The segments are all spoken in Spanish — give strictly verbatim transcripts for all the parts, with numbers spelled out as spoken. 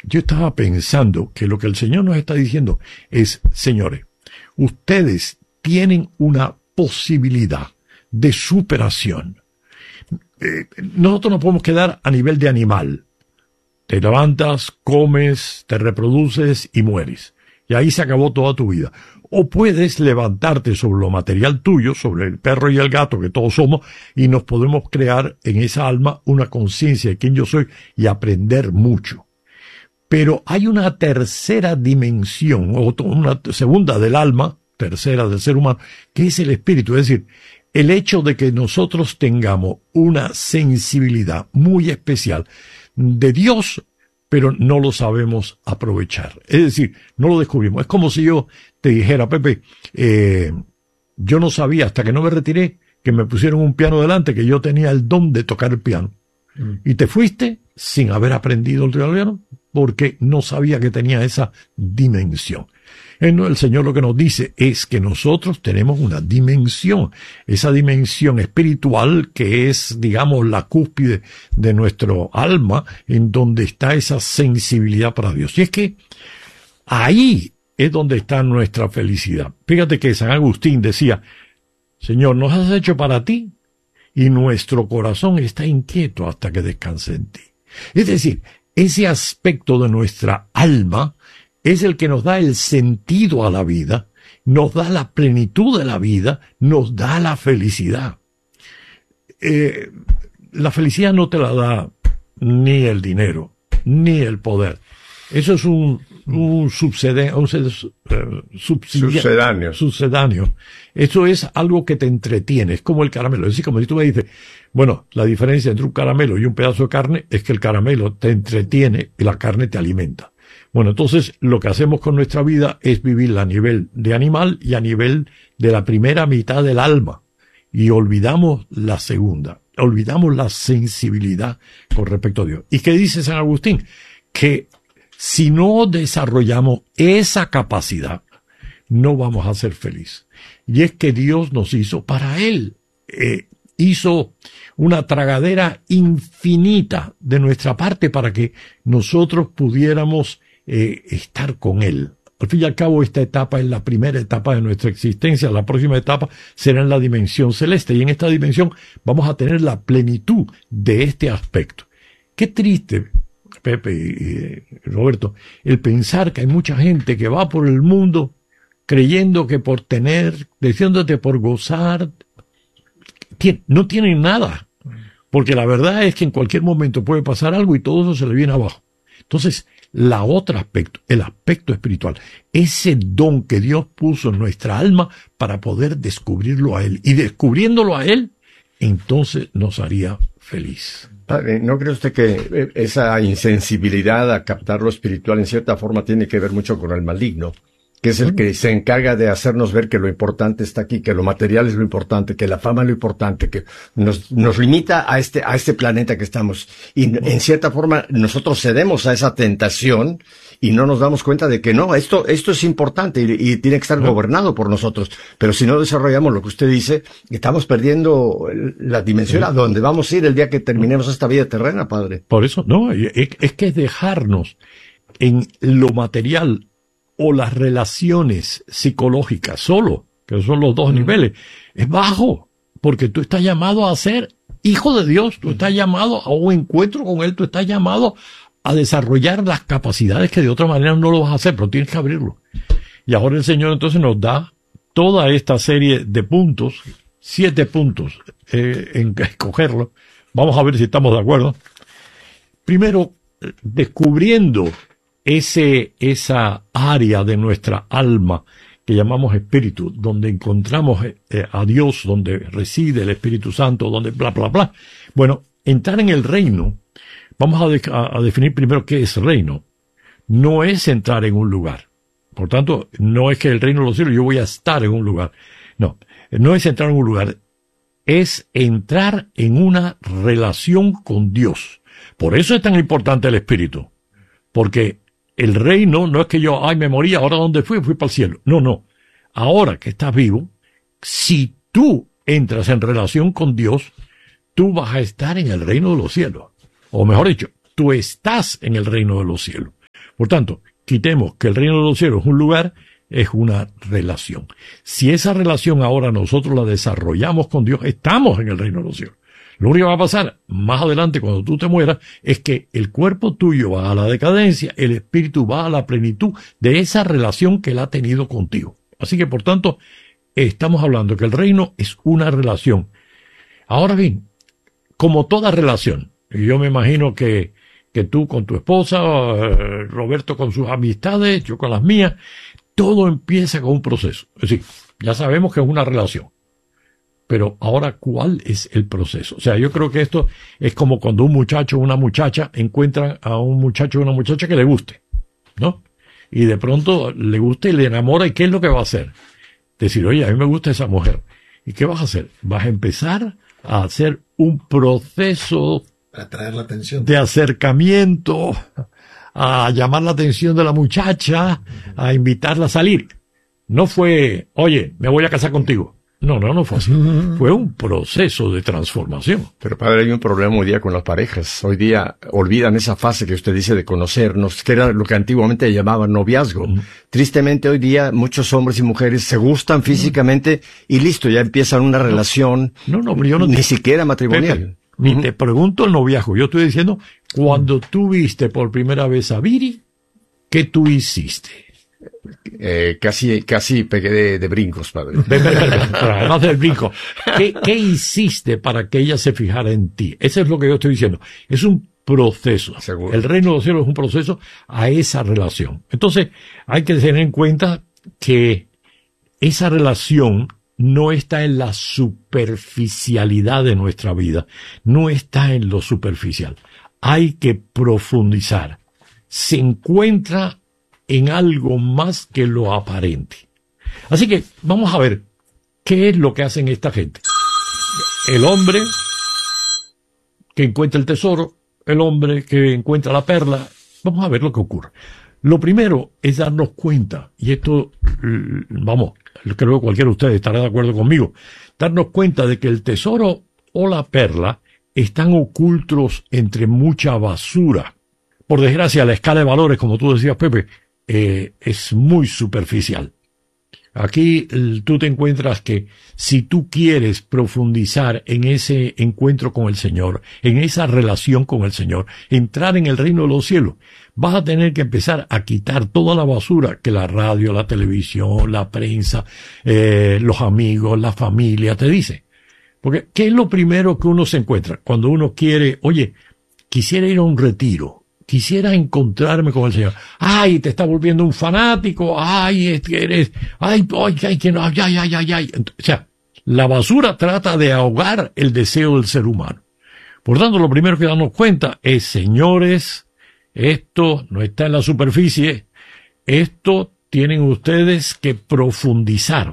yo estaba pensando que lo que el Señor nos está diciendo es, señores, ustedes tienen una posibilidad de superación. Eh, nosotros no podemos quedar a nivel de animal. Te levantas, comes, te reproduces y mueres. Y ahí se acabó toda tu vida. O puedes levantarte sobre lo material tuyo, sobre el perro y el gato que todos somos, y nos podemos crear en esa alma una conciencia de quién yo soy y aprender mucho. Pero hay una tercera dimensión, o una segunda del alma, tercera del ser humano, que es el espíritu. Es decir, el hecho de que nosotros tengamos una sensibilidad muy especial de Dios, pero no lo sabemos aprovechar. Es decir, no lo descubrimos. Es como si yo te dijera, Pepe, eh, yo no sabía hasta que no me retiré que me pusieron un piano delante, que yo tenía el don de tocar el piano. Mm. Y te fuiste sin haber aprendido el piano, porque no sabía que tenía esa dimensión. El Señor lo que nos dice es que nosotros tenemos una dimensión, esa dimensión espiritual que es, digamos, la cúspide de nuestro alma, en donde está esa sensibilidad para Dios. Y es que ahí es donde está nuestra felicidad. Fíjate que San Agustín decía, Señor, nos has hecho para ti y nuestro corazón está inquieto hasta que descanse en ti. Es decir, ese aspecto de nuestra alma es el que nos da el sentido a la vida, nos da la plenitud de la vida, nos da la felicidad. Eh, la felicidad no te la da ni el dinero, ni el poder. Eso es un, un, subsede, un uh, sucedáneo. sucedáneo. Eso es algo que te entretiene, es como el caramelo. Es decir, como si tú me dices, bueno, la diferencia entre un caramelo y un pedazo de carne es que el caramelo te entretiene y la carne te alimenta. Bueno, entonces lo que hacemos con nuestra vida es vivirla a nivel de animal y a nivel de la primera mitad del alma. Y olvidamos la segunda, olvidamos la sensibilidad con respecto a Dios. ¿Y qué dice San Agustín? Que si no desarrollamos esa capacidad, no vamos a ser felices. Y es que Dios nos hizo para Él. Eh, hizo una tragadera infinita de nuestra parte para que nosotros pudiéramos eh, estar con Él. Al fin y al cabo, esta etapa es la primera etapa de nuestra existencia. La próxima etapa será en la dimensión celeste. Y en esta dimensión vamos a tener la plenitud de este aspecto. Qué triste, Pepe y Roberto, el pensar que hay mucha gente que va por el mundo creyendo que por tener, diciéndote por gozar, no tienen nada. Porque la verdad es que en cualquier momento puede pasar algo y todo eso se le viene abajo. Entonces, la otra aspecto, el aspecto espiritual, ese don que Dios puso en nuestra alma para poder descubrirlo a Él. Y descubriéndolo a Él, entonces nos haría feliz. Padre, ¿no cree usted que esa insensibilidad a captar lo espiritual en cierta forma tiene que ver mucho con el maligno? Que es el que se encarga de hacernos ver que lo importante está aquí, que lo material es lo importante, que la fama es lo importante, que nos, nos limita a este, a este planeta que estamos. Y en cierta forma nosotros cedemos a esa tentación y no nos damos cuenta de que no, esto, esto es importante y, y tiene que estar gobernado por nosotros. Pero si no desarrollamos lo que usted dice, estamos perdiendo la dimensión a donde vamos a ir el día que terminemos esta vida terrena, Padre. Por eso, no, es, es que es dejarnos en lo material o las relaciones psicológicas solo, que son los dos niveles, es bajo, porque tú estás llamado a ser hijo de Dios, tú estás llamado a un encuentro con Él, tú estás llamado a desarrollar las capacidades que de otra manera no lo vas a hacer, pero tienes que abrirlo. Y ahora el Señor entonces nos da toda esta serie de puntos, siete puntos, eh, en escogerlo. Vamos a ver si estamos de acuerdo. Primero, descubriendo ese, esa área de nuestra alma que llamamos espíritu, donde encontramos eh, a Dios, donde reside el Espíritu Santo, donde bla, bla, bla. Bueno, entrar en el reino, vamos a, de, a, a definir primero qué es reino. No es entrar en un lugar. Por tanto, no es que el reino de los cielos, yo voy a estar en un lugar. No, no es entrar en un lugar. Es entrar en una relación con Dios. Por eso es tan importante el espíritu. Porque el reino no es que yo, ay, me morí, ahora ¿dónde fui? Fui para el cielo. No, no. Ahora que estás vivo, si tú entras en relación con Dios, tú vas a estar en el reino de los cielos. O mejor dicho, tú estás en el reino de los cielos. Por tanto, quitemos que el reino de los cielos es un lugar, es una relación. Si esa relación ahora nosotros la desarrollamos con Dios, estamos en el reino de los cielos. Lo único que va a pasar más adelante cuando tú te mueras es que el cuerpo tuyo va a la decadencia, el espíritu va a la plenitud de esa relación que él ha tenido contigo. Así que, por tanto, estamos hablando que el reino es una relación. Ahora bien, como toda relación, y yo me imagino que, que tú con tu esposa, eh, Roberto con sus amistades, yo con las mías, todo empieza con un proceso. Es decir, ya sabemos que es una relación. Pero ahora, ¿cuál es el proceso? O sea, yo creo que esto es como cuando un muchacho o una muchacha encuentran a un muchacho o una muchacha que le guste, ¿no? Y de pronto le gusta y le enamora, ¿y qué es lo que va a hacer? Decir, oye, a mí me gusta esa mujer. ¿Y qué vas a hacer? Vas a empezar a hacer un proceso para atraer la atención, de acercamiento, a llamar la atención de la muchacha, a invitarla a salir. No fue, oye, me voy a casar contigo. No, no, no fue así. Fue un proceso de transformación. Pero padre, hay un problema hoy día con las parejas. Hoy día olvidan esa fase que usted dice de conocernos, que era lo que antiguamente llamaban noviazgo. Uh-huh. Tristemente hoy día muchos hombres y mujeres se gustan físicamente y listo, ya empiezan una relación. No, no, yo no ni te... siquiera matrimonial. Pepe, ni uh-huh. te pregunto el noviazgo. Yo estoy diciendo, cuando uh-huh. tú viste por primera vez a Viri, ¿qué tú hiciste? Eh, casi, casi pegué de, de brincos, padre. Además del brinco. ¿Qué, ¿Qué hiciste para que ella se fijara en ti? Eso es lo que yo estoy diciendo. Es un proceso. Seguro. El reino de los cielos es un proceso a esa relación. Entonces, hay que tener en cuenta que esa relación no está en la superficialidad de nuestra vida. No está en lo superficial. Hay que profundizar. Se encuentra en algo más que lo aparente. Así que vamos a ver qué es lo que hacen esta gente. El hombre que encuentra el tesoro, el hombre que encuentra la perla. Vamos a ver lo que ocurre. Lo primero es darnos cuenta, y esto, vamos, creo que cualquiera de ustedes estará de acuerdo conmigo, darnos cuenta de que el tesoro o la perla están ocultos entre mucha basura. Por desgracia, la escala de valores, como tú decías, Pepe, Eh, es muy superficial. Aquí tú te encuentras que si tú quieres profundizar en ese encuentro con el Señor, en esa relación con el Señor, entrar en el reino de los cielos, vas a tener que empezar a quitar toda la basura que la radio, la televisión, la prensa, eh, los amigos, la familia te dice. Porque, ¿qué es lo primero que uno se encuentra? Cuando uno quiere, oye, quisiera ir a un retiro. Quisiera encontrarme con el Señor. Ay, te está volviendo un fanático. Ay, es que eres, ay, ay, ay, que no, ay, ay, ay, ay. O sea, la basura trata de ahogar el deseo del ser humano. Por tanto, lo primero que darnos cuenta es, señores, esto no está en la superficie. Esto tienen ustedes que profundizar.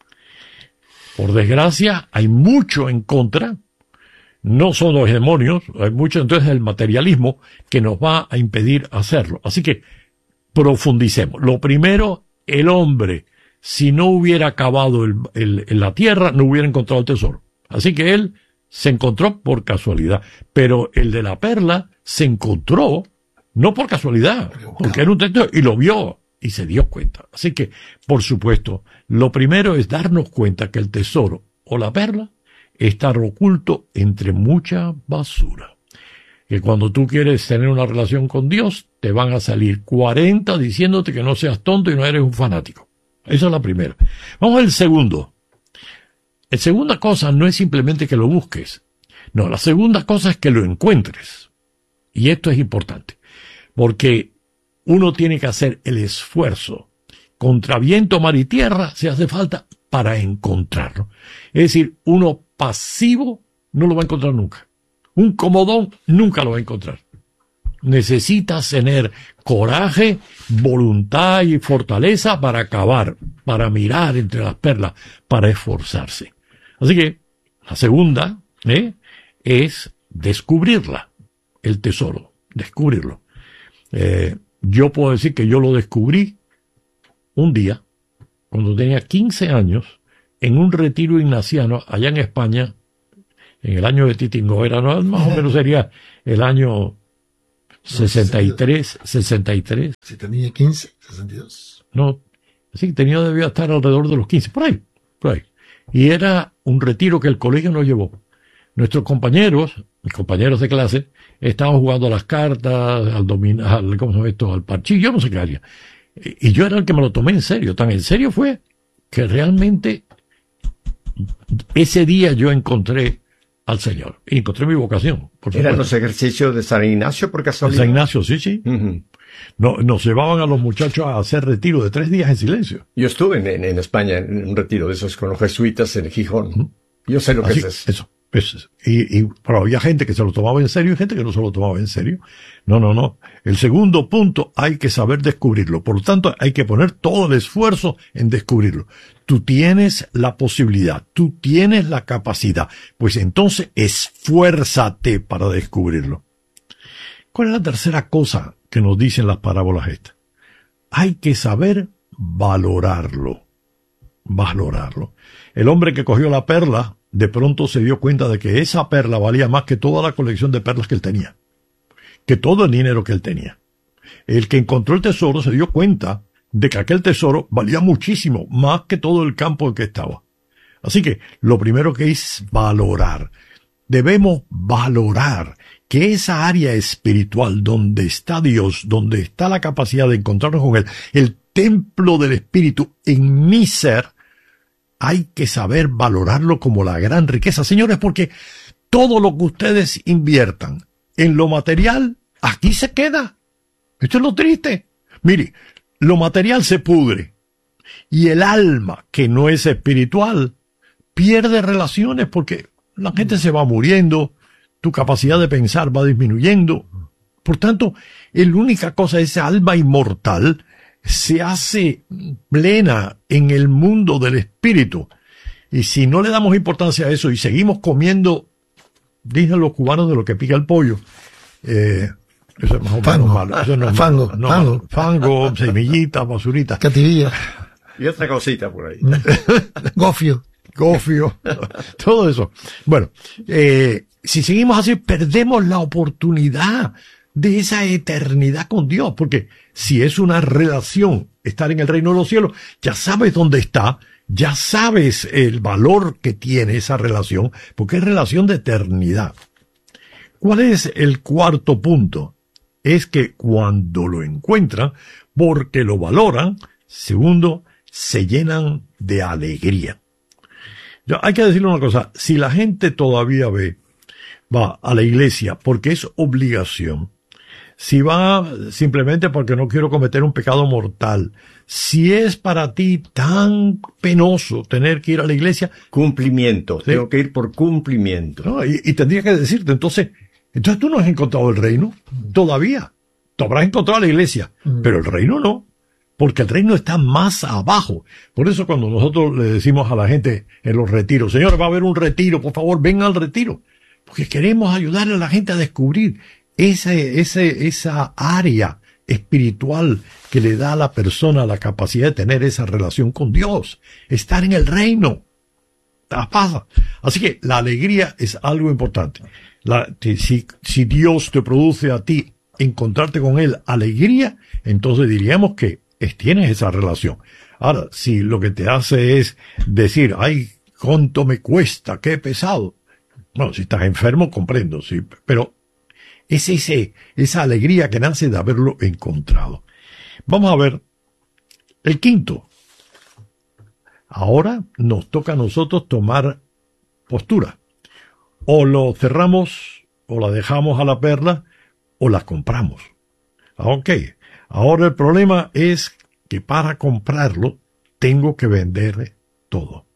Por desgracia, hay mucho en contra. No son los demonios, hay mucho entonces el materialismo que nos va a impedir hacerlo. Así que profundicemos. Lo primero, el hombre, si no hubiera acabado el, el, en la tierra, no hubiera encontrado el tesoro. Así que él se encontró por casualidad. Pero el de la perla se encontró no por casualidad, porque era un tesoro y lo vio y se dio cuenta. Así que, por supuesto, lo primero es darnos cuenta que el tesoro o la perla estar oculto entre mucha basura. Que cuando tú quieres tener una relación con Dios, te van a salir cuarenta diciéndote que no seas tonto y no eres un fanático. Esa es la primera. Vamos al segundo. La segunda cosa no es simplemente que lo busques. No, la segunda cosa es que lo encuentres. Y esto es importante. Porque uno tiene que hacer el esfuerzo. Contra viento, mar y tierra se hace falta para encontrarlo. Es decir, uno pasivo no lo va a encontrar nunca. Un comodón nunca lo va a encontrar. Necesitas tener coraje, voluntad y fortaleza para acabar, para mirar entre las perlas, para esforzarse. Así que la segunda ¿eh? es descubrirla, el tesoro, descubrirlo. Eh, yo puedo decir que yo lo descubrí un día, cuando tenía quince años, en un retiro ignaciano allá en España, en el año de Titingo, era, ¿no? Más o menos sería el año sesenta y tres, sesenta y tres. Si tenía quince, sesenta y dos. No, sí, tenía, debía estar alrededor de los quince, por ahí, por ahí. Y era un retiro que el colegio nos llevó. Nuestros compañeros, mis compañeros de clase, estaban jugando a las cartas, al dominar, al, ¿cómo se llama esto? Al parchís, yo no sé qué haría. Y yo era el que me lo tomé en serio. Tan en serio fue que realmente ese día yo encontré al Señor. Y encontré mi vocación. Por ¿Eran los ejercicios de San Ignacio por casualidad? San Ignacio, sí, sí. Uh-huh. No, nos llevaban a los muchachos a hacer retiro de tres días en silencio. Yo estuve en, en, en España en un retiro de esos con los jesuitas en Gijón. Uh-huh. Yo sé lo que Así, es eso. Eso. Pues, y, y, pero había gente que se lo tomaba en serio y gente que no se lo tomaba en serio. No, no, no. El segundo punto, hay que saber descubrirlo. Por lo tanto, hay que poner todo el esfuerzo en descubrirlo. Tú tienes la posibilidad, tú tienes la capacidad. Pues entonces, esfuérzate para descubrirlo. ¿Cuál es la tercera cosa que nos dicen las parábolas estas? Hay que saber valorarlo. Valorarlo. El hombre que cogió la perla, de pronto se dio cuenta de que esa perla valía más que toda la colección de perlas que él tenía, que todo el dinero que él tenía. El que encontró el tesoro se dio cuenta de que aquel tesoro valía muchísimo, más que todo el campo en que estaba. Así que lo primero que es valorar. Debemos valorar que esa área espiritual donde está Dios, donde está la capacidad de encontrarnos con Él, el templo del Espíritu en mi ser, hay que saber valorarlo como la gran riqueza, señores, porque todo lo que ustedes inviertan en lo material, aquí se queda. Esto es lo triste. Mire, lo material se pudre y el alma, que no es espiritual, pierde relaciones porque la gente se va muriendo, tu capacidad de pensar va disminuyendo. Por tanto, la única cosa, esa alma inmortal, se hace plena en el mundo del espíritu. Y si no le damos importancia a eso y seguimos comiendo, dicen los cubanos, de lo que pica el pollo, eh, eso es más o menos fango, malo. Eso no es fango, malo. No, fango. fango, semillitas, basuritas. Cativilla. Y otra cosita por ahí. Gofio. Gofio. Todo eso. Bueno, eh, si seguimos así, perdemos la oportunidad de esa eternidad con Dios, porque si es una relación, estar en el reino de los cielos, ya sabes dónde está, ya sabes el valor que tiene esa relación, porque es relación de eternidad. ¿Cuál es el cuarto punto? Es que cuando lo encuentran, porque lo valoran, segundo, se llenan de alegría. Ya, hay que decirle una cosa, si la gente todavía ve, va a la iglesia porque es obligación, si va simplemente porque no quiero cometer un pecado mortal, si es para ti tan penoso tener que ir a la iglesia... Cumplimiento, ¿sí? Tengo que ir por cumplimiento. ¿No? Y, y tendría que decirte, entonces, entonces tú no has encontrado el reino, todavía. Tú habrás encontrado la iglesia, mm. pero el reino no, porque el reino está más abajo. Por eso cuando nosotros le decimos a la gente en los retiros, señores, va a haber un retiro, por favor, vengan al retiro, porque queremos ayudarle a la gente a descubrir Ese, ese, esa área espiritual que le da a la persona la capacidad de tener esa relación con Dios, estar en el reino. Pasa. Así que la alegría es algo importante. La, si, si Dios te produce a ti encontrarte con Él alegría, entonces diríamos que es, tienes esa relación. Ahora, si lo que te hace es decir, ay, cuánto me cuesta, qué pesado. Bueno, si estás enfermo, comprendo, sí, pero es ese, esa alegría que nace de haberlo encontrado. Vamos a ver el quinto. Ahora nos toca a nosotros tomar postura. O lo cerramos, o la dejamos a la perla, o la compramos. Ok. Ahora el problema es que para comprarlo tengo que vender todo.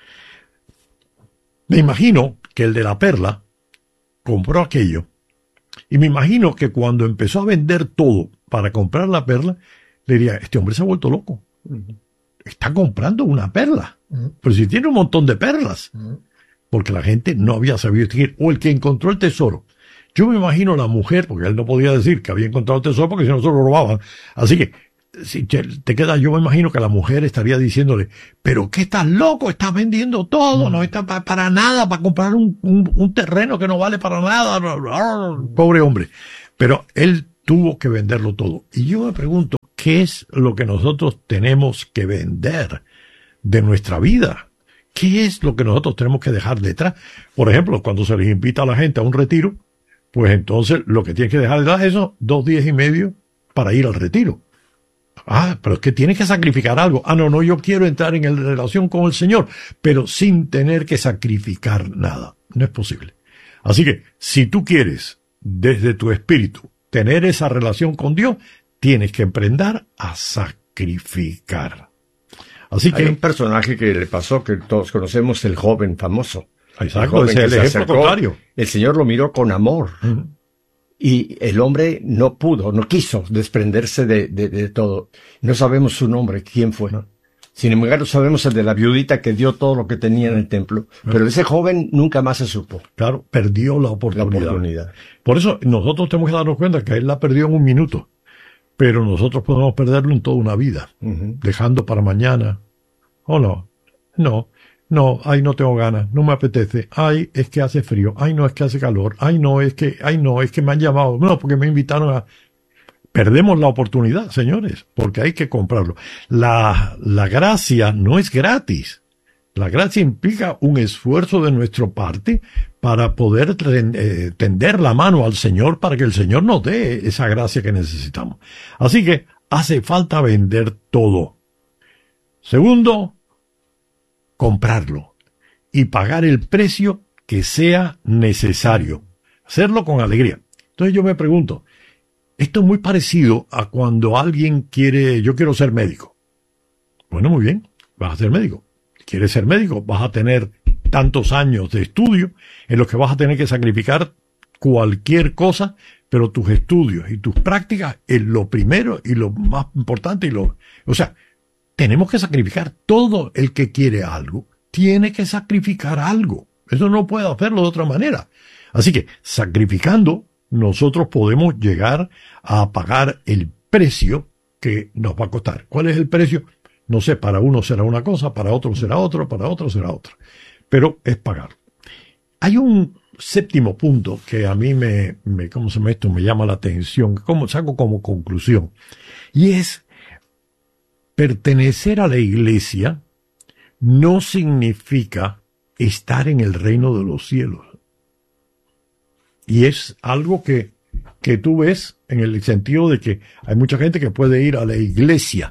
Me imagino que el de la perla compró aquello. Y me imagino que cuando empezó a vender todo para comprar la perla, le diría, este hombre se ha vuelto loco. Uh-huh. Está comprando una perla. Uh-huh. Pero si tiene un montón de perlas. Uh-huh. Porque la gente no había sabido distinguir. O el que encontró el tesoro. Yo me imagino la mujer, porque él no podía decir que había encontrado el tesoro porque si no se lo robaban. Así que, si te queda, yo me imagino que la mujer estaría diciéndole, pero ¿qué estás loco? Estás vendiendo todo, uh-huh. no está pa- para nada, para comprar un, un, un terreno que no vale para nada. Pobre hombre. Pero él tuvo que venderlo todo. Y yo me pregunto, ¿qué es lo que nosotros tenemos que vender de nuestra vida? ¿Qué es lo que nosotros tenemos que dejar detrás? Por ejemplo, cuando se les invita a la gente a un retiro, pues entonces lo que tiene que dejar detrás es eso, dos días y medio para ir al retiro. Ah, pero es que tienes que sacrificar algo. Ah, no, no, yo quiero entrar en relación con el Señor, pero sin tener que sacrificar nada. No es posible. Así que, si tú quieres, desde tu espíritu, tener esa relación con Dios, tienes que emprender a sacrificar. Así que hay un personaje que le pasó, que todos conocemos, el joven famoso. Exacto, ese es el ejemplo contrario. El Señor lo miró con amor. Uh-huh. Y el hombre no pudo, no quiso desprenderse de, de, de todo. No sabemos su nombre, quién fue. No. Sin embargo, sabemos el de la viudita que dio todo lo que tenía en el templo. No. Pero ese joven nunca más se supo. Claro, perdió la oportunidad. la oportunidad. Por eso nosotros tenemos que darnos cuenta que él la perdió en un minuto. Pero nosotros podemos perderlo en toda una vida. Uh-huh. Dejando para mañana. ¿O no? No. No, ay, no tengo ganas, no me apetece, ay, es que hace frío, ay, no, es que hace calor, ay, no, es que, ay, no, es que me han llamado, no, porque me invitaron a... Perdemos la oportunidad, señores, porque hay que comprarlo. La, la gracia no es gratis. La gracia implica un esfuerzo de nuestra parte para poder eh, tender la mano al Señor para que el Señor nos dé esa gracia que necesitamos. Así que hace falta vender todo. Segundo, comprarlo y pagar el precio que sea necesario. Hacerlo con alegría. Entonces yo me pregunto, esto es muy parecido a cuando alguien quiere, yo quiero ser médico. Bueno, muy bien, vas a ser médico. ¿Quieres ser médico? Vas a tener tantos años de estudio en los que vas a tener que sacrificar cualquier cosa, pero tus estudios y tus prácticas es lo primero y lo más importante y lo, o sea, tenemos que sacrificar. Todo el que quiere algo tiene que sacrificar algo. Eso no puede hacerlo de otra manera. Así que, sacrificando, nosotros podemos llegar a pagar el precio que nos va a costar. ¿Cuál es el precio? No sé, para uno será una cosa, para otro será otro, para otro será otra. Pero es pagar. Hay un séptimo punto que a mí me, me ¿cómo se llama esto? Me llama la atención, como saco como conclusión. Y es pertenecer a la iglesia no significa estar en el reino de los cielos. Y es algo que, que tú ves en el sentido de que hay mucha gente que puede ir a la iglesia.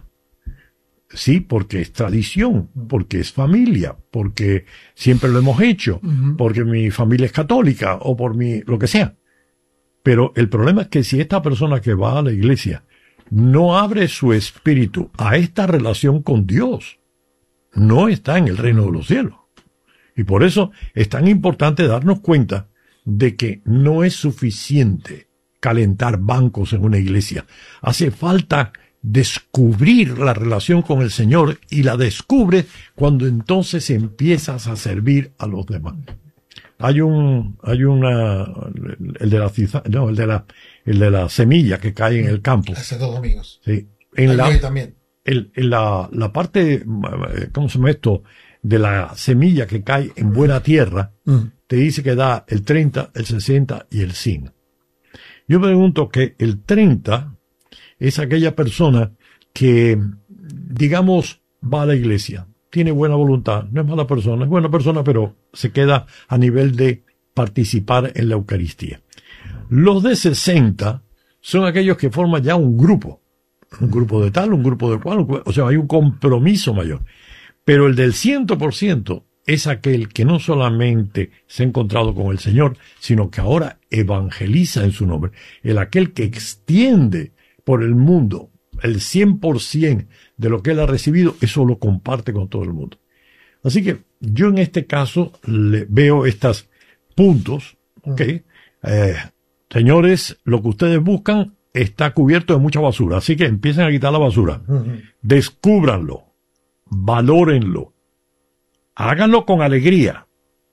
Sí, porque es tradición, porque es familia, porque siempre lo hemos hecho, uh-huh. porque mi familia es católica o por mi, lo que sea. Pero el problema es que si esta persona que va a la iglesia no abre su espíritu a esta relación con Dios, no está en el reino de los cielos. Y por eso es tan importante darnos cuenta de que no es suficiente calentar bancos en una iglesia. Hace falta descubrir la relación con el Señor y la descubres cuando entonces empiezas a servir a los demás. Hay un, hay una, el de la ciza, no, el de la, el de la semilla que cae en el campo. Hace dos domingos. Sí. En Ahí la, también. El, en la, la parte, ¿cómo se llama esto? De la semilla que cae en buena tierra, mm. te dice que da el treinta, el sesenta y el cien. Yo me pregunto que el treinta es aquella persona que, digamos, va a la iglesia. Tiene buena voluntad, no es mala persona, es buena persona, pero se queda a nivel de participar en la Eucaristía. Los de sesenta son aquellos que forman ya un grupo, un grupo de tal, un grupo de cual, o sea, hay un compromiso mayor. Pero el del cien por ciento es aquel que no solamente se ha encontrado con el Señor, sino que ahora evangeliza en su nombre. El aquel que extiende por el mundo el cien por ciento de lo que él ha recibido, eso lo comparte con todo el mundo. Así que yo en este caso le veo estos puntos, ¿ok? Eh, señores, lo que ustedes buscan está cubierto de mucha basura, así que empiecen a quitar la basura. Uh-huh. Descúbranlo, valórenlo, háganlo con alegría,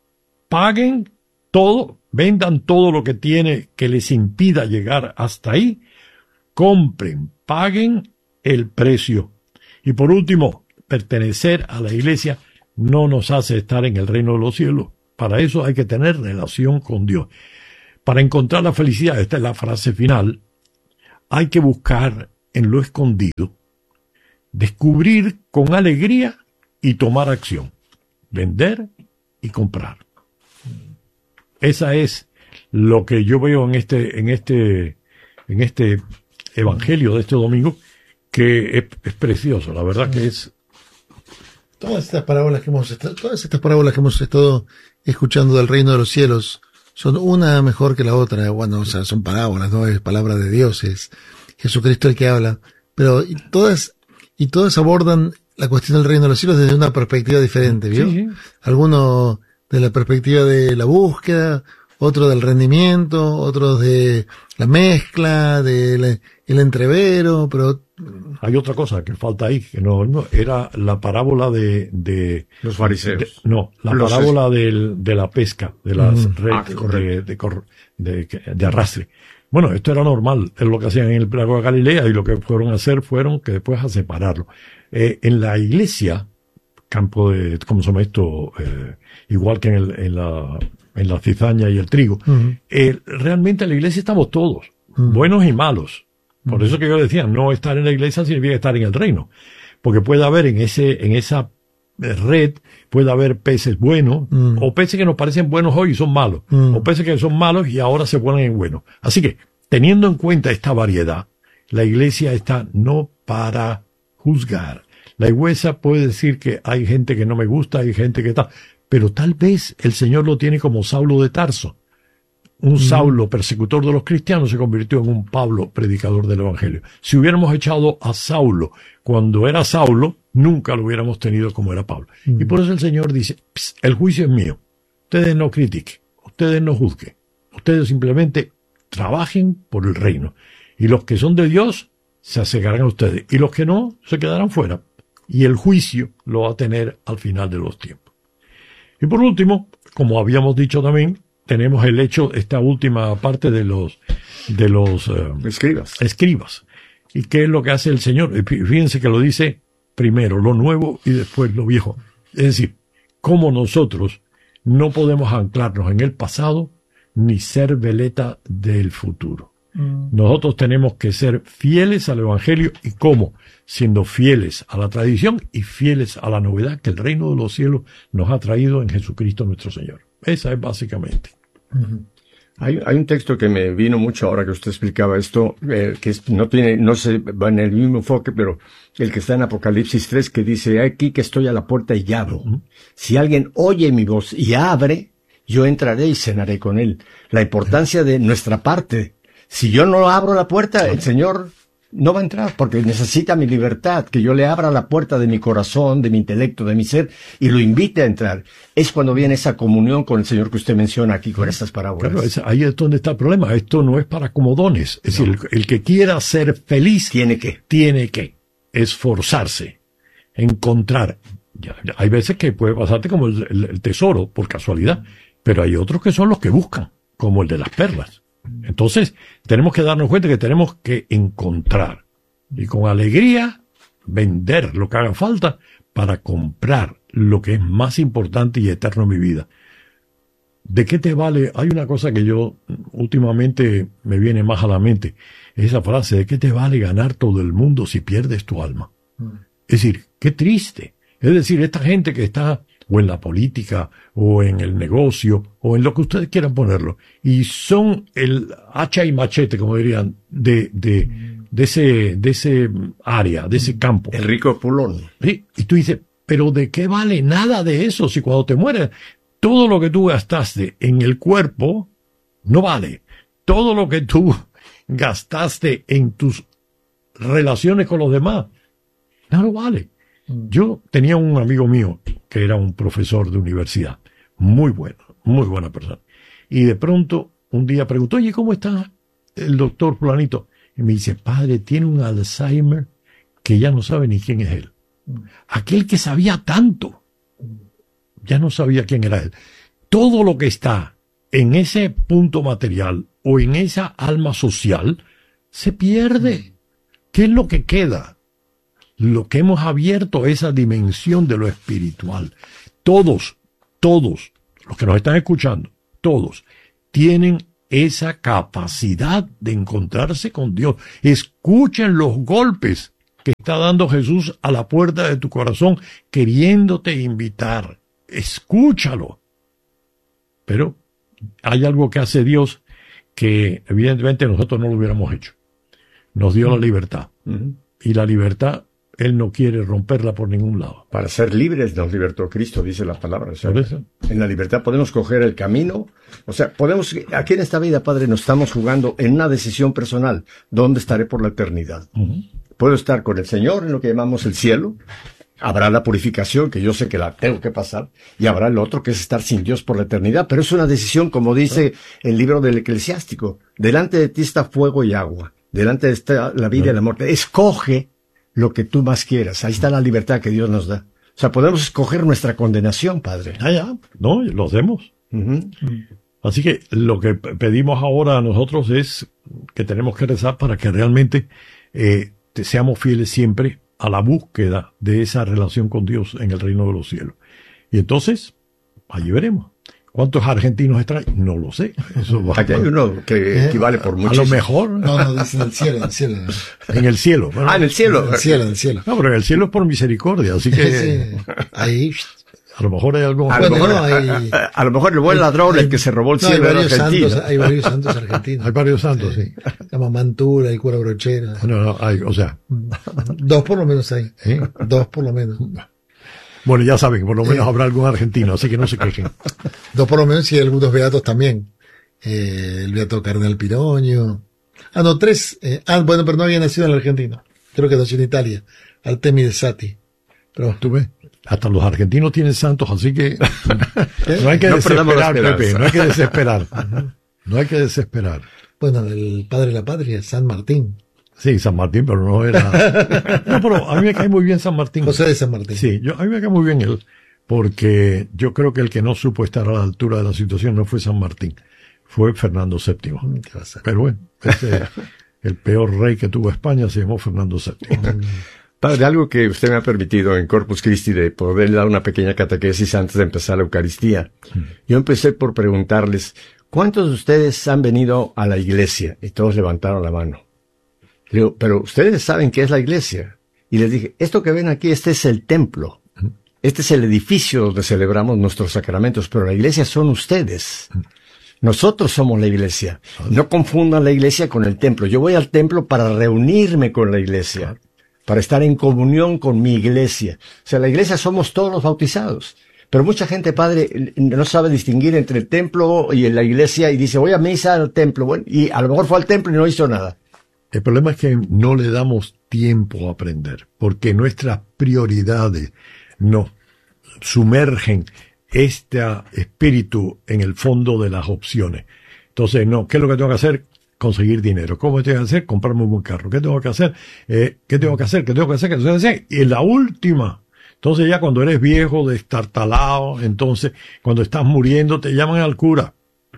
paguen todo, vendan todo lo que tiene que les impida llegar hasta ahí, compren, paguen el precio. Y por último, pertenecer a la iglesia no nos hace estar en el reino de los cielos. Para eso hay que tener relación con Dios. Para encontrar la felicidad, esta es la frase final, hay que buscar en lo escondido, descubrir con alegría y tomar acción, vender y comprar. Esa es lo que yo veo en este, en este, en este evangelio de este domingo, que es, es precioso, la verdad que es. Todas estas parábolas que hemos estado, todas estas parábolas que hemos estado escuchando del reino de los cielos son una mejor que la otra. Bueno, o sea, son parábolas, no es palabra de Dios, es Jesucristo el que habla. Pero y todas, y todas abordan la cuestión del reino de los cielos desde una perspectiva diferente, ¿vio? Sí, sí. Alguno de la perspectiva de la búsqueda, otro del rendimiento, otros de la mezcla, del el entrevero, pero hay otra cosa que falta ahí, que no, no era la parábola de, de los fariseos. De, no, la los parábola del, de la pesca, de las mm. redes ah, de, de, de, de arrastre. Bueno, esto era normal, es lo que hacían en el lago de Galilea, y lo que fueron a hacer fueron que después a separarlo. Eh, en la iglesia, campo de, ¿cómo se llama esto? Eh, igual que en, el, en la, en la cizaña y el trigo. Uh-huh. Eh, realmente en la iglesia estamos todos, uh-huh. buenos y malos. Por uh-huh. eso que yo decía, no estar en la iglesia significa estar en el reino. Porque puede haber en ese, en esa red, puede haber peces buenos, uh-huh. o peces que nos parecen buenos hoy y son malos, uh-huh. o peces que son malos y ahora se ponen en buenos. Así que, teniendo en cuenta esta variedad, la iglesia está no para juzgar. La iglesia puede decir que hay gente que no me gusta, hay gente que está, pero tal vez el Señor lo tiene como Saulo de Tarso. Un mm. Saulo persecutor de los cristianos se convirtió en un Pablo predicador del Evangelio. Si hubiéramos echado a Saulo cuando era Saulo, nunca lo hubiéramos tenido como era Pablo. Mm. Y por eso el Señor dice, el juicio es mío. Ustedes no critiquen, ustedes no juzguen. Ustedes simplemente trabajen por el reino. Y los que son de Dios se acercarán a ustedes. Y los que no, se quedarán fuera. Y el juicio lo va a tener al final de los tiempos. Y por último, como habíamos dicho también, tenemos el hecho, esta última parte de los, de los uh, escribas. escribas. ¿Y qué es lo que hace el Señor? Fíjense que lo dice primero lo nuevo y después lo viejo. Es decir, como nosotros no podemos anclarnos en el pasado ni ser veleta del futuro. Nosotros tenemos que ser fieles al Evangelio. ¿Y cómo? Siendo fieles a la tradición y fieles a la novedad que el reino de los cielos nos ha traído en Jesucristo nuestro Señor. Esa es básicamente. Uh-huh. Hay, hay un texto que me vino mucho ahora que usted explicaba esto, eh, que es, no tiene, no se va en el mismo enfoque, pero el que está en Apocalipsis tres, que dice, aquí que estoy a la puerta y llamo. Uh-huh. Si alguien oye mi voz y abre, yo entraré y cenaré con él. La importancia de nuestra parte. Si yo no abro la puerta, el Señor no va a entrar, porque necesita mi libertad, que yo le abra la puerta de mi corazón, de mi intelecto, de mi ser, y lo invite a entrar. Es cuando viene esa comunión con el Señor que usted menciona aquí con estas parábolas. Claro, es, ahí es donde está el problema. Esto no es para comodones. Es no. decir, el, el que quiera ser feliz tiene que, tiene que esforzarse, encontrar. Ya, ya, hay veces que puede pasarte como el, el, el tesoro, por casualidad, pero hay otros que son los que buscan, como el de las perlas. Entonces, tenemos que darnos cuenta que tenemos que encontrar y con alegría vender lo que haga falta para comprar lo que es más importante y eterno en mi vida. ¿De qué te vale? Hay una cosa que yo últimamente me viene más a la mente, es esa frase, ¿de qué te vale ganar todo el mundo si pierdes tu alma? Es decir, qué triste. Es decir, esta gente que está o en la política, o en el negocio, o en lo que ustedes quieran ponerlo, y son el hacha y machete, como dirían, de, de, de ese, de ese área, de ese campo. El rico pulón. Sí, y tú dices, pero ¿de qué vale nada de eso si cuando te mueres, todo lo que tú gastaste en el cuerpo, no vale? Todo lo que tú gastaste en tus relaciones con los demás, no lo vale. Yo tenía un amigo mío que era un profesor de universidad, muy bueno, muy buena persona. Y de pronto, un día preguntó, oye, ¿cómo está el doctor fulanito? Y me dice, padre, tiene un Alzheimer que ya no sabe ni quién es él. Aquel que sabía tanto, ya no sabía quién era él. Todo lo que está en ese punto material o en esa alma social, se pierde. ¿Qué es lo que queda? Lo que hemos abierto, esa dimensión de lo espiritual. Todos, todos, los que nos están escuchando, todos, tienen esa capacidad de encontrarse con Dios. Escuchen los golpes que está dando Jesús a la puerta de tu corazón, queriéndote invitar. Escúchalo. Pero hay algo que hace Dios que evidentemente nosotros no lo hubiéramos hecho. Nos dio la libertad. Uh-huh. Y la libertad, Él no quiere romperla por ningún lado. Para ser libres nos libertó Cristo, dice la palabra. O sea, en la libertad podemos coger el camino. O sea, podemos, aquí en esta vida, Padre, nos estamos jugando en una decisión personal. ¿Dónde estaré por la eternidad? Uh-huh. Puedo estar con el Señor en lo que llamamos el cielo. Habrá la purificación, que yo sé que la tengo que pasar, y habrá el otro, que es estar sin Dios por la eternidad. Pero es una decisión, como dice el libro del Eclesiástico. Delante de ti está fuego y agua. Delante de ti está la vida y la muerte. Escoge lo que tú más quieras. Ahí está la libertad que Dios nos da. O sea, podemos escoger nuestra condenación, Padre. Ah, ya. No, lo hacemos. Uh-huh. Así que lo que pedimos ahora a nosotros es que tenemos que rezar para que realmente eh, seamos fieles siempre a la búsqueda de esa relación con Dios en el reino de los cielos. Y entonces, allí veremos. ¿Cuántos argentinos extraen? No lo sé. Eso va. Aquí hay uno que equivale por muchísimo. A lo mejor. No, no, dice en el cielo, en el cielo. En el cielo. Bueno, ah, en el cielo. En el cielo, en el cielo. No, pero en el cielo es por misericordia, así que. Sí. Ahí. A lo mejor hay algo. A, bueno, lo, mejor, no, hay, a, a lo mejor el buen ladrón, hay, el que se robó el no, cielo hay varios argentino. Santos, hay varios santos argentinos. Hay varios santos, sí. La Mamantura, el cura Brochera. No, no, hay, o sea. Dos por lo menos hay. ¿Eh? Dos por lo menos. Bueno, ya saben que por lo menos eh. habrá algún argentino, así que no se quejen. Dos por lo menos y algunos beatos también. Eh, el beato Cardenal Piroño. Ah, no, tres. Eh, ah, bueno, pero no había nacido en la Argentina. Creo que nació en Italia. Artemide Sati. Pero tú ves. Hasta los argentinos tienen santos, así que no hay que no desesperar, Pepe, no hay que desesperar. No hay que desesperar. Bueno, el padre de la patria, San Martín. Sí, San Martín, pero no era... No, pero a mí me cae muy bien San Martín. José de San Martín. Sí, yo, a mí me cae muy bien él, porque yo creo que el que no supo estar a la altura de la situación no fue San Martín, fue Fernando séptimo. ¿Qué va a ser? Pero bueno, ese, el peor rey que tuvo España se llamó Fernando séptimo. Padre, algo que usted me ha permitido en Corpus Christi de poder dar una pequeña catequesis antes de empezar la Eucaristía. Mm. Yo empecé por preguntarles, ¿cuántos de ustedes han venido a la iglesia? Y todos levantaron la mano. Le digo, pero ustedes saben qué es la iglesia. Y les dije, esto que ven aquí, este es el templo. Mm. Este es el edificio donde celebramos nuestros sacramentos, pero la iglesia son ustedes. Mm. Nosotros somos la iglesia. No confundan la iglesia con el templo. Yo voy al templo para reunirme con la iglesia. Para estar en comunión con mi iglesia. O sea, la iglesia somos todos los bautizados. Pero mucha gente, Padre, no sabe distinguir entre el templo y la iglesia y dice, voy a misa al templo. Bueno, y a lo mejor fue al templo y no hizo nada. El problema es que no le damos tiempo a aprender, porque nuestras prioridades nos sumergen este espíritu en el fondo de las opciones. Entonces, no, ¿qué es lo que tengo que hacer? Conseguir dinero. ¿Cómo tengo que hacer? Comprarme un buen carro. ¿Qué tengo que hacer? Eh, ¿Qué tengo que hacer? ¿Qué tengo que hacer? ¿Qué tengo que hacer? Y la última. Entonces ya cuando eres viejo, destartalado, entonces cuando estás muriendo te llaman al cura.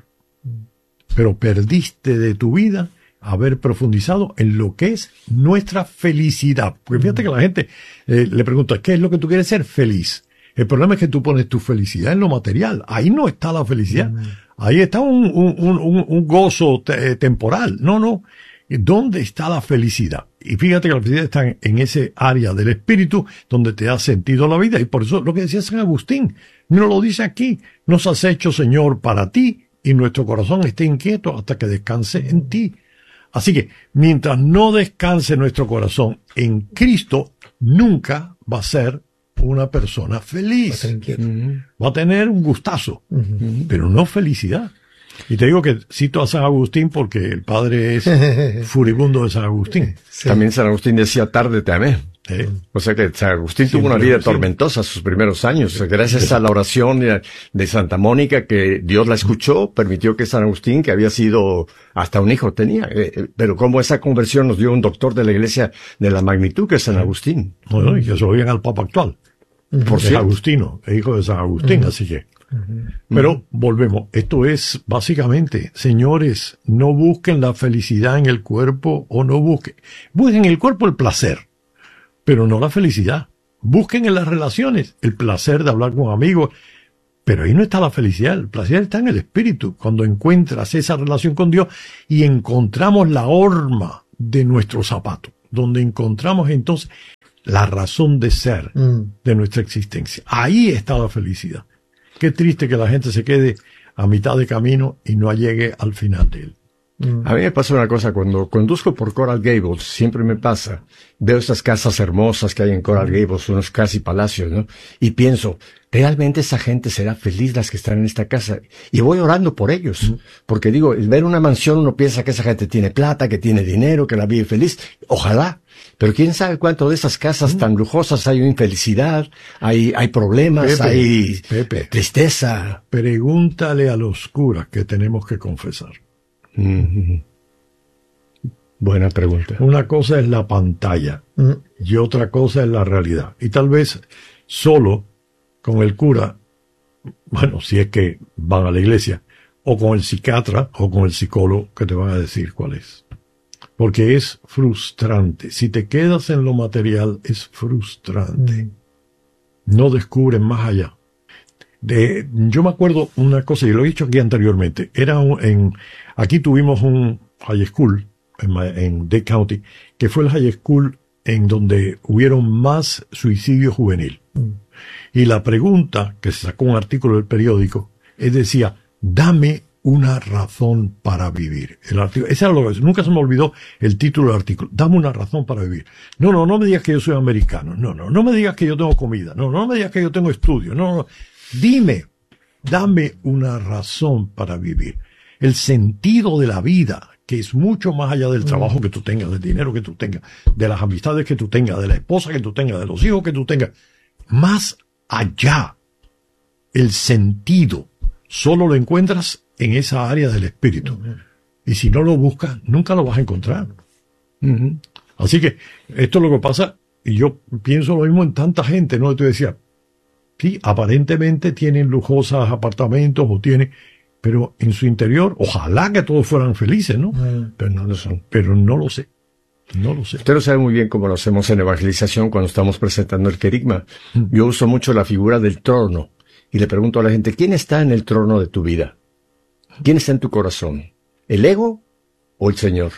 Pero perdiste de tu vida haber profundizado en lo que es nuestra felicidad. Porque fíjate que la gente eh, le pregunta, ¿qué es lo que tú quieres ser? Feliz. El problema es que tú pones tu felicidad en lo material. Ahí no está la felicidad. Ahí está un, un, un, un gozo te, temporal. No, no. ¿Dónde está la felicidad? Y fíjate que la felicidad está en, en ese área del espíritu donde te ha sentido la vida. Y por eso lo que decía San Agustín, no lo dice aquí. Nos has hecho, Señor, para ti, y nuestro corazón esté inquieto hasta que descanse en ti. Así que, mientras no descanse nuestro corazón en Cristo, nunca va a ser una persona feliz. Va a, uh-huh. va a tener un gustazo, uh-huh. pero no felicidad. Y te digo que cito a San Agustín porque el padre es furibundo de San Agustín. Sí. También San Agustín decía, tarde te amé. ¿Eh? O sea que San Agustín Siempre, tuvo una vida sí. tormentosa sus primeros años. Gracias a la oración de, de Santa Mónica, que Dios la escuchó, permitió que San Agustín, que había sido hasta un hijo tenía, eh, pero como esa conversión nos dio un doctor de la iglesia de la magnitud que es San Agustín. Bueno, y que se lo digan al Papa actual. Por ser Agustino, el hijo de San Agustín, uh-huh. así que. Uh-huh. Pero volvemos, esto es básicamente, señores, no busquen la felicidad en el cuerpo o no busquen, busquen en el cuerpo el placer, pero no la felicidad. Busquen en las relaciones el placer de hablar con amigos. Pero ahí no está la felicidad, el placer está en el espíritu, cuando encuentras esa relación con Dios y encontramos la horma de nuestro zapato, donde encontramos entonces la razón de ser mm. de nuestra existencia. Ahí está la felicidad. Qué triste que la gente se quede a mitad de camino y no llegue al final de él. A mí me pasa una cosa, cuando conduzco por Coral Gables, siempre me pasa, veo estas casas hermosas que hay en Coral Gables, unos casi palacios, ¿no? Y pienso, realmente esa gente será feliz, las que están en esta casa. Y voy orando por ellos, porque digo, el ver una mansión uno piensa que esa gente tiene plata, que tiene dinero, que la vive feliz. Ojalá. Pero quién sabe cuánto de esas casas tan lujosas hay infelicidad, hay, hay problemas, Pepe, hay Pepe, tristeza. Pregúntale a los curas que tenemos que confesar. Mm-hmm. Buena pregunta. Una cosa es la pantalla mm. y otra cosa es la realidad. Y tal vez solo con el cura, bueno, si es que van a la iglesia, o con el psiquiatra o con el psicólogo que te van a decir cuál es. Porque es frustrante. Si te quedas en lo material, es frustrante. Mm. No descubren más allá. De, yo me acuerdo una cosa, y lo he dicho aquí anteriormente, era un, en, aquí tuvimos un high school en, en Dade County, que fue el high school en donde hubieron más suicidio juvenil. Mm. Y la pregunta, que se sacó un artículo del periódico, es decía, dame una razón para vivir. El artículo, ese era lo que, nunca se me olvidó el título del artículo, dame una razón para vivir. No, no, no me digas que yo soy americano, no, no, no me digas que yo tengo comida, no, no me digas que yo tengo estudio, no, no. Dime, dame una razón para vivir. El sentido de la vida, que es mucho más allá del trabajo que tú tengas, del dinero que tú tengas, de las amistades que tú tengas, de la esposa que tú tengas, de los hijos que tú tengas. Más allá, el sentido solo lo encuentras en esa área del espíritu. Uh-huh. Y si no lo buscas, nunca lo vas a encontrar. Uh-huh. Así que esto es lo que pasa, y yo pienso lo mismo en tanta gente, ¿no? Tú decías, sí, aparentemente tienen lujosos apartamentos o tienen, pero en su interior, ojalá que todos fueran felices, ¿no? Mm. Pero no lo son. Pero no lo sé. No lo sé. Usted lo sabe muy bien cómo lo hacemos en evangelización cuando estamos presentando el querigma. Mm. Yo uso mucho la figura del trono y le pregunto a la gente, ¿quién está en el trono de tu vida? ¿Quién está en tu corazón? ¿El ego o el Señor?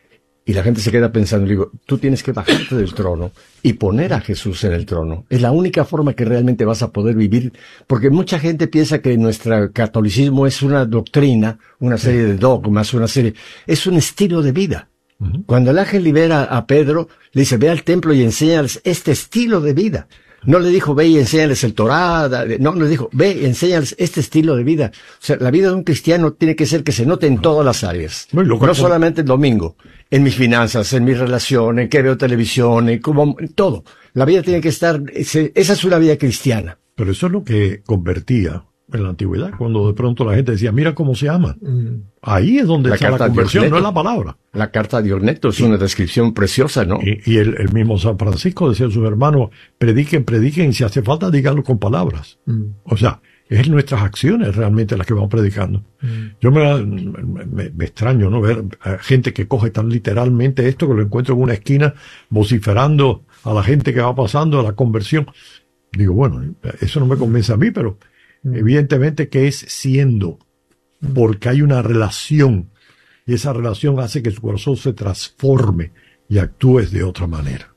Y la gente se queda pensando, y digo, tú tienes que bajarte del trono y poner a Jesús en el trono. Es la única forma que realmente vas a poder vivir, porque mucha gente piensa que nuestro catolicismo es una doctrina, una serie de dogmas, una serie, es un estilo de vida. Uh-huh. Cuando el ángel libera a Pedro, le dice, ve al templo y enséñales este estilo de vida. No le dijo, ve y enséñales el Torá, no, le dijo, ve y enséñales este estilo de vida. O sea, la vida de un cristiano tiene que ser que se note en todas las áreas. Bueno, no solamente el domingo, en mis finanzas, en mis relaciones, en que veo televisión, en, como, en todo. La vida tiene que estar, esa es una vida cristiana. Pero eso es lo que convertía en la antigüedad, cuando de pronto la gente decía, mira cómo se aman. Mm. Ahí es donde la está la conversión, no es la palabra. La carta de Diogneto es una descripción preciosa, ¿no? Y, y el, el mismo San Francisco decía a sus hermanos, prediquen, prediquen, y si hace falta, díganlo con palabras. Mm. O sea, es nuestras acciones realmente las que vamos predicando. Mm. Yo me, me, me extraño, ¿no? Ver a gente que coge tan literalmente esto, que lo encuentro en una esquina, vociferando a la gente que va pasando a la conversión. Digo, bueno, eso no me convence a mí, pero evidentemente que es siendo, porque hay una relación, y esa relación hace que su corazón se transforme y actúes de otra manera.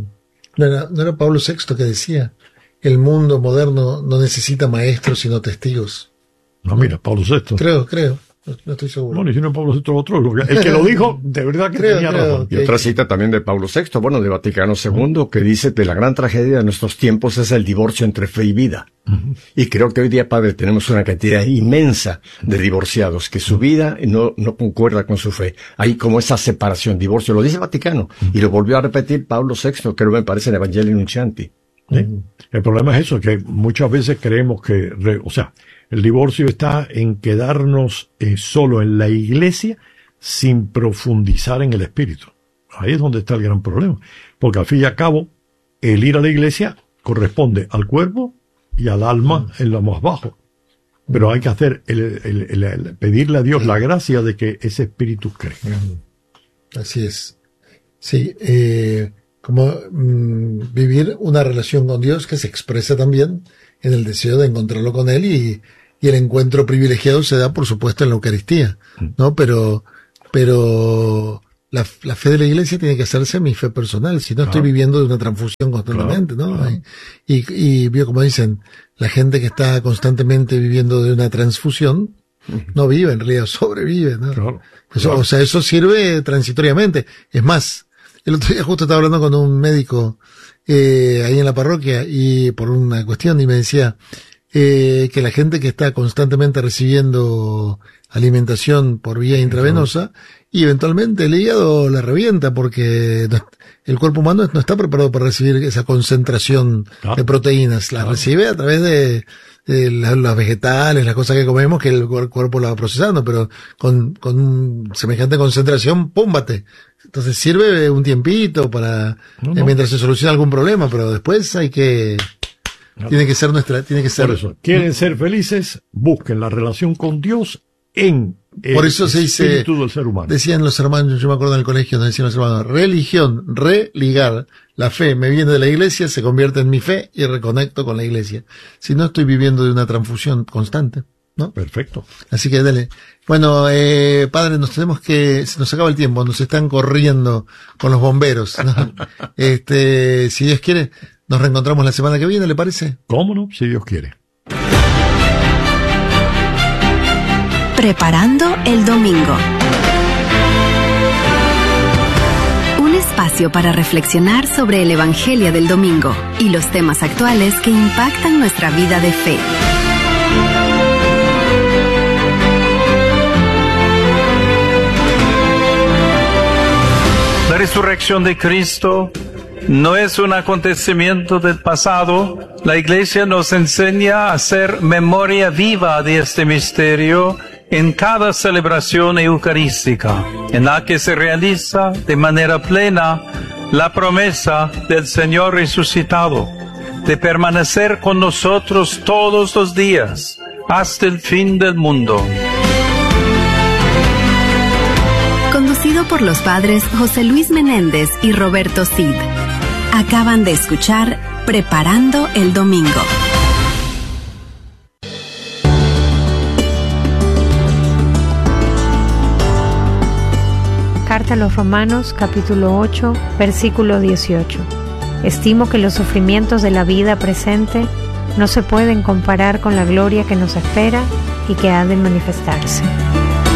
¿No era, no era Pablo sexto que decía, el mundo moderno no necesita maestros sino testigos? No, mira, Pablo sexto. Creo, creo. No estoy seguro. Bueno, y si no Pablo sexto otro, el que lo dijo, de verdad que creo, tenía creo, razón. Y otra cita también de Pablo sexto, bueno, de Vaticano segundo, que dice que la gran tragedia de nuestros tiempos es el divorcio entre fe y vida. Uh-huh. Y creo que hoy día, padre, tenemos una cantidad inmensa de divorciados, que su vida no, no concuerda con su fe. Hay como esa separación, divorcio, lo dice Vaticano, uh-huh. y lo volvió a repetir Pablo sexto, creo que me parece en Evangelii Nuncianti. ¿Sí? Uh-huh. El problema es eso, que muchas veces creemos que, o sea, el divorcio está en quedarnos eh, solo en la iglesia sin profundizar en el espíritu. Ahí es donde está el gran problema. Porque al fin y al cabo, el ir a la iglesia corresponde al cuerpo y al alma en lo más bajo. Pero hay que hacer, el, el, el, el, pedirle a Dios la gracia de que ese espíritu crezca. Así es. Sí, eh, como mmm, vivir una relación con Dios que se expresa también en el deseo de encontrarlo con Él, y, y el encuentro privilegiado se da, por supuesto, en la Eucaristía, ¿no? Pero, pero la, la fe de la Iglesia tiene que hacerse mi fe personal, si no Claro. estoy viviendo de una transfusión constantemente, Claro, ¿no? claro. Y, y vio como dicen, la gente que está constantemente viviendo de una transfusión, no vive, en realidad sobrevive, ¿no? Claro, Eso, claro. O sea, eso sirve transitoriamente. Es más, el otro día justo estaba hablando con un médico eh, ahí en la parroquia y por una cuestión, y me decía eh, que la gente que está constantemente recibiendo alimentación por vía intravenosa, y eventualmente el hígado la revienta porque no, el cuerpo humano no está preparado para recibir esa concentración Claro. de proteínas. La Claro. recibe a través de, de la- los vegetales, las cosas que comemos, que el cuer- cuerpo la va procesando, pero con, con semejante concentración, ¡púmbate! Entonces sirve un tiempito para, No, eh, no. mientras se soluciona algún problema, pero después hay que, Claro. tiene que ser nuestra, tiene que ser. Por eso, ¿quieren ser felices? Busquen la relación con Dios en el Por eso se dice, espíritu del ser humano. decían los hermanos, yo me acuerdo en el colegio, nos decían los hermanos, religión, religar, la fe me viene de la iglesia, se convierte en mi fe y reconecto con la iglesia. Si no, estoy viviendo de una transfusión constante, ¿no? Perfecto. Así que dale. Bueno, eh, padre, nos tenemos que, se nos acaba el tiempo, nos están corriendo con los bomberos, ¿no? Este, si Dios quiere, nos reencontramos la semana que viene, ¿le parece? ¿Cómo no? Si Dios quiere. Preparando el domingo. Un espacio para reflexionar sobre el Evangelio del domingo y los temas actuales que impactan nuestra vida de fe. La resurrección de Cristo no es un acontecimiento del pasado. La Iglesia nos enseña a hacer memoria viva de este misterio en cada celebración eucarística, en la que se realiza de manera plena la promesa del Señor resucitado, de permanecer con nosotros todos los días, hasta el fin del mundo. Conducido por los padres José Luis Menéndez y Roberto Cid. Acaban de escuchar Preparando el Domingo. Carta a los Romanos, capítulo ocho, versículo dieciocho. Estimo que los sufrimientos de la vida presente no se pueden comparar con la gloria que nos espera y que ha de manifestarse.